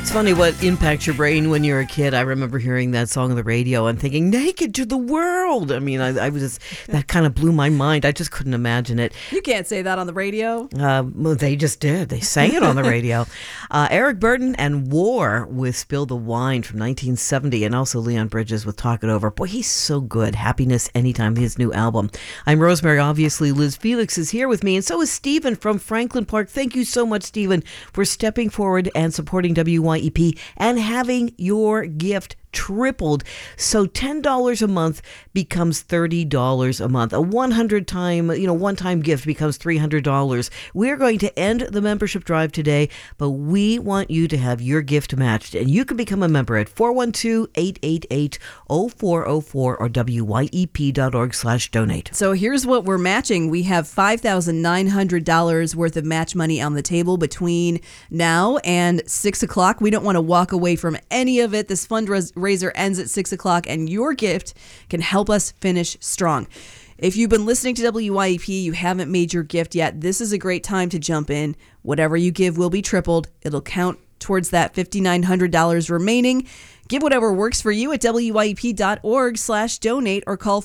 It's funny what impacts your brain when you're a kid. I remember hearing that song on the radio and thinking, naked to the world. I mean, I was just, that kind of blew my mind. I just couldn't imagine it. You can't say that on the radio. Well, they just did. They sang it on the radio. Eric Burdon and War with Spill the Wine from 1970, and also Leon Bridges with Talk It Over. Boy, he's so good. Happiness Anytime, his new album. I'm Rosemary. Obviously, Liz Felix is here with me, and so is Stephen from Franklin Park. Thank you so much, Stephen, for stepping forward and supporting WYEP and having your gift tripled. So $10 a month becomes $30 a month. A 100-time gift becomes $300. We're going to end the membership drive today, but we want you to have your gift matched, and you can become a member at 412-888-0404 or wyep.org/donate. So here's what we're matching. We have $5,900 worth of match money on the table between now and 6 o'clock. We don't want to walk away from any of it. This fundraiser ends at 6 o'clock, and your gift can help us finish strong. If you've been listening to WYEP, you haven't made your gift yet, this is a great time to jump in. Whatever you give will be tripled. It'll count towards that $5,900 remaining. Give whatever works for you at wyep.org/donate or call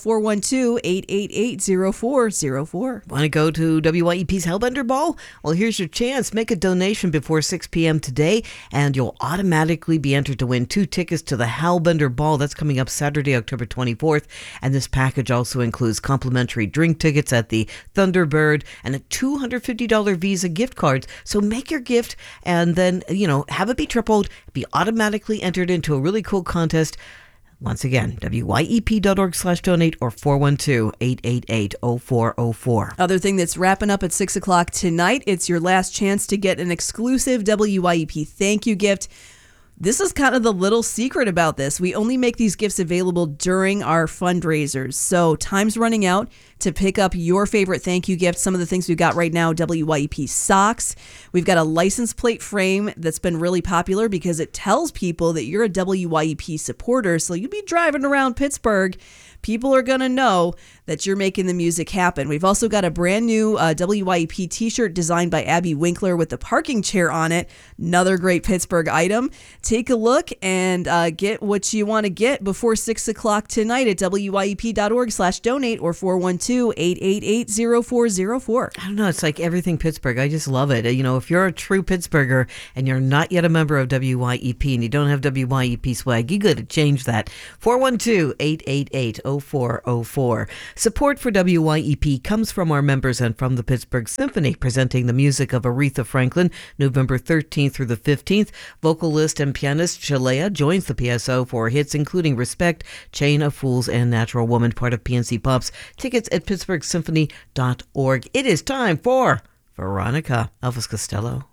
412-888-0404. Want to go to WYEP's Hellbender Ball? Well, here's your chance. Make a donation before 6 p.m. today, and you'll automatically be entered to win 2 tickets to the Hellbender Ball. That's coming up Saturday, October 24th. And this package also includes complimentary drink tickets at the Thunderbird and a $250 Visa gift card. So make your gift and then, have it be tripled, be automatically entered into a really cool contest. Once again, wyep.org/donate or 412-888-0404. Other thing that's wrapping up at 6 o'clock tonight, it's your last chance to get an exclusive WYEP thank you gift. This is kind of the little secret about this. We only make these gifts available during our fundraisers. So time's running out to pick up your favorite thank you gift. Some of the things we've got right now, WYEP socks. We've got a license plate frame that's been really popular because it tells people that you're a WYEP supporter. So you'll be driving around Pittsburgh. People are going to know that you're making the music happen. We've also got a brand new WYEP t-shirt designed by Abby Winkler with the parking chair on it. Another great Pittsburgh item. Take a look and get what you want to get before 6 o'clock tonight at wyep.org/donate or 412-888-0404. I don't know. It's like everything Pittsburgh. I just love it. If you're a true Pittsburgher and you're not yet a member of WYEP and you don't have WYEP swag, you got to change that. 412-888-0404. Support for WYEP comes from our members and from the Pittsburgh Symphony, presenting the music of Aretha Franklin, November 13th through the 15th. Vocalist and pianist Shalea joins the PSO for hits including Respect, Chain of Fools, and Natural Woman, part of PNC Pops. Tickets at pittsburghsymphony.org. It is time for Veronica. Elvis Costello.